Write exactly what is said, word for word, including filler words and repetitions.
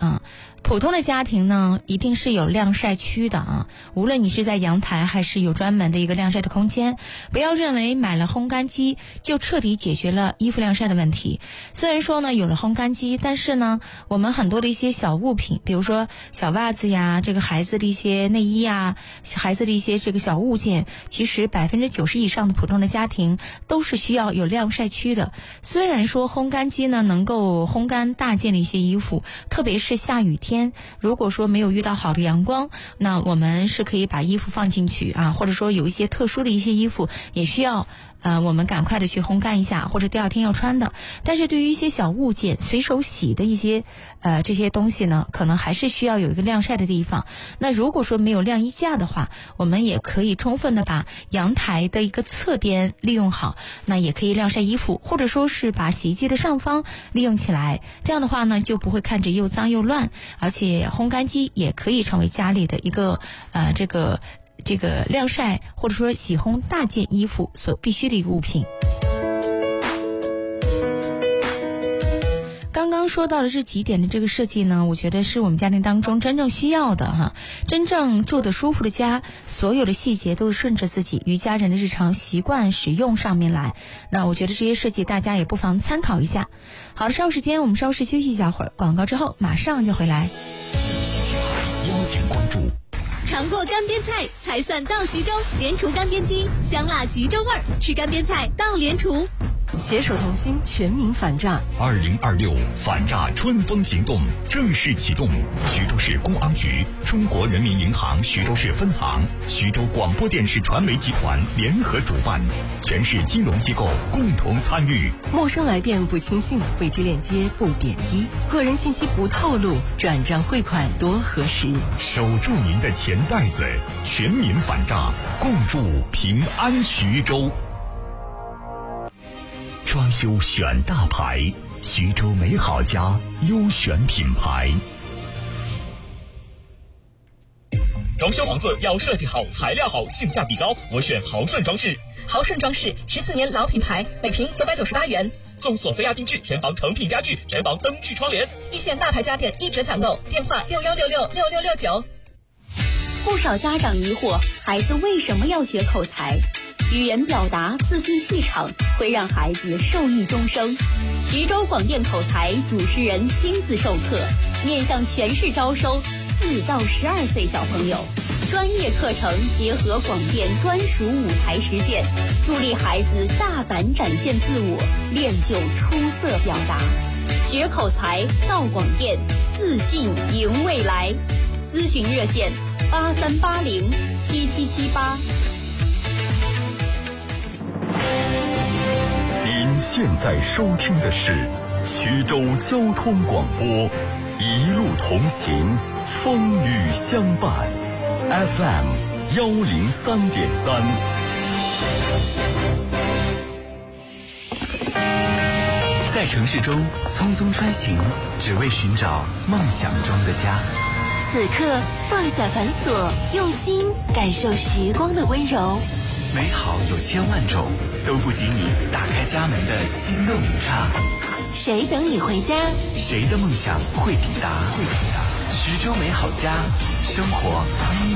啊。普通的家庭呢，一定是有晾晒区的啊，无论你是在阳台还是有专门的一个晾晒的空间。不要认为买了烘干机就彻底解决了衣服晾晒的问题。虽然说呢有了烘干机，但是呢我们很多的一些小物品，比如说小袜子呀，这个孩子的一些内衣啊，孩子的一些这个小物件，其实百分之九十以上的普通的家庭都是需要有晾晒区的。虽然说烘干机呢能够烘干大件的一些衣服，特别是下雨天，如果说没有遇到好的阳光，那我们是可以把衣服放进去啊，或者说有一些特殊的一些衣服也需要呃，我们赶快的去烘干一下，或者第二天要穿的。但是对于一些小物件，随手洗的一些呃这些东西呢，可能还是需要有一个晾晒的地方。那如果说没有晾衣架的话，我们也可以充分的把阳台的一个侧边利用好，那也可以晾晒衣服，或者说是把洗衣机的上方利用起来。这样的话呢，就不会看着又脏又乱，而且烘干机也可以成为家里的一个呃这个这个晾晒或者说洗烘大件衣服所必须的一个物品。刚刚说到的这几点的这个设计呢，我觉得是我们家庭当中真正需要的哈。真正住得舒服的家，所有的细节都是顺着自己与家人的日常习惯使用上面来。那我觉得这些设计大家也不妨参考一下。好了，稍后时间我们稍事休息一下会儿，广告之后马上就回来。 邀请关注。 尝过干煸菜才算到徐州，莲厨干煸机，香辣徐州味儿，吃干煸菜到莲厨。 携手同心，全民反诈。 二零二六反诈春风行动正式启动，徐州市公安局、中国人民银行徐州市分行、徐州广播电视传媒集团联合主办，全市金融机构共同参与。 陌生来电不轻信，未知链接不点击，个人信息不透露，转账汇款多核实。 守住您的钱袋子，全民反诈，共筑平安徐州。装修选大牌，徐州美好家优选品牌。 装修房子要设计好，材料好，性价比高，我选豪顺装饰。 豪顺装饰十四年老品牌，每平九百九十八元， 送索菲亚定制全房成品家具，全房灯具窗帘。 一线大牌家电一折抢购，电话六幺六六六六六九。 不少家长疑惑，孩子为什么要学口才？语言表达、自信气场会让孩子受益终生。徐州广电口才主持人亲自授课，面向全市招收四到十二岁小朋友。专业课程结合广电专属舞台实践，助力孩子大胆展现自我，练就出色表达。学口才到广电，自信赢未来。咨询热线八三八零七七七八。 您现在收听的是徐州交通广播，一路同行，风雨相伴 ，F M 幺零三点三。 在城市中匆匆穿行，只为寻找梦想中的家。 此刻放下繁琐，用心感受时光的温柔。 美好有千万种，都不及你打开家门的心动一刹。 谁等你回家？ 谁的梦想会抵达？会抵达。徐州美好家，生活